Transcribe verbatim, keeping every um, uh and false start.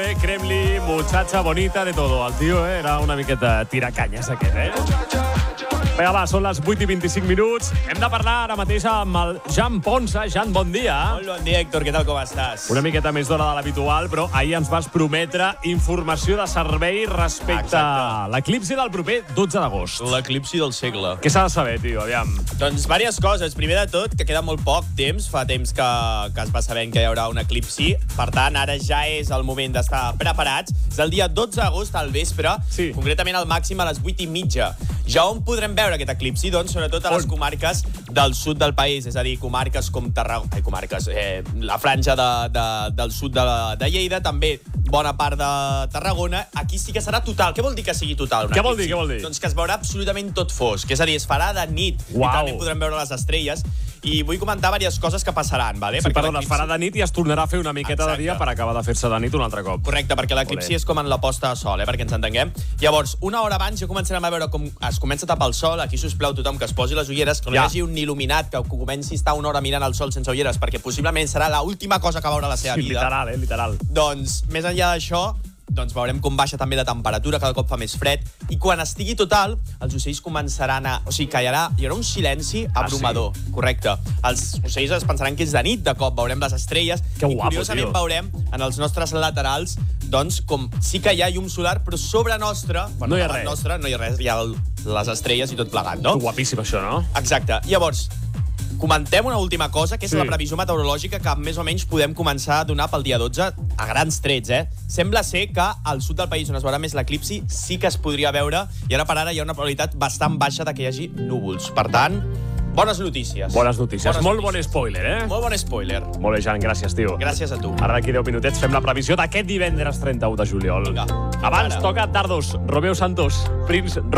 Chloe, Kremli, muchacha bonita, de todo. El tio eh, era una miqueta tiracanyes, aquest, eh? Vinga, va, són les vuit i vint-i-cinc minuts. Hem de parlar ara mateix amb el Jan Ponsa. Jan, bon dia. Molt bon dia, Héctor. Què tal, com estàs? Una miqueta més d'hora de l'habitual, però ahir ens vas prometre informació de servei respecte a l'eclipsi del proper dotze d'agost. L'eclipsi del segle. Què s'ha de saber, tio? Aviam. Doncs diverses coses. Primer de tot, que queda molt poc temps. Fa temps que, que es va sabent que hi haurà un eclipsi. Per tant, ara ja és el moment d'estar preparats. És el dia dotze d'agost al vespre, sí. Concretament al màxim a les vuit i mitja. Ja on podrem veure aquest eclipsi? Doncs sobretot a les on? comarques del sud del país, és a dir, comarques com Tarragona, ai, comarques, eh, la franja de, de, del sud de, de Lleida, també bona part de Tarragona. Aquí sí que serà total. Què vol dir que sigui total? Què vol dir, què vol dir? Doncs que es veurà absolutament tot fosc, és a dir, es farà de nit. Uau. I també podrem veure les estrelles. I vull comentar diverses coses que passaran, vale? Sí, perdó, es farà de nit i es tornarà a fer una miqueta Exacte. de dia per acabar de fer-se de nit un altre cop. Correcte, perquè l'eclipsi és com en la posta de sol, eh? Perquè ens entenguem. Llavors, una hora abans ja començarem a veure com es comença a tapar el sol. Aquí, sisplau, tothom que es posi les ulleres, que no ja. hi hagi un il·luminat que comenci a estar una hora mirant el sol sense ulleres, perquè possiblement serà l'última cosa que veurà a la seva sí, vida. Literal, eh? Literal. Doncs, més enllà d'això, doncs veurem com baixa també la temperatura, cada cop fa més fred, i quan estigui total, els ocells començaran a... O sigui, que hi haurà, hi haurà un silenci abrumador. Ah, sí? Correcte. Els ocells es pensaran que és de nit, de cop veurem les estrelles, que i guapo, curiosament tio. veurem en els nostres laterals, doncs, com sí que hi ha llum solar, però sobre nostra, bueno, no hi ha res. Nostra, no hi ha res, hi ha el, les estrelles i tot plegat, no? Que guapíssim, això, no? Exacte. Llavors, comentem una última cosa, que és sí. la previsió meteorològica que més o menys podem començar a donar pel dia dotze, a grans trets, eh? Sembla ser que al sud del país, on es veurà més l'eclipsi, sí que es podria veure, i ara per ara hi ha una probabilitat bastant baixa de que hi hagi núvols. Per tant, bones notícies. Bones notícies. Bones Molt notícies. bon spoiler, eh? Molt bon spoiler. Molt bé, Jan, gràcies, tio. Gràcies a tu. Ara d'aquí deu minutets fem la previsió d'aquest divendres trenta-u de juliol. Vinga. Abans Ara. toca Dardos, Romeo Santos, Prince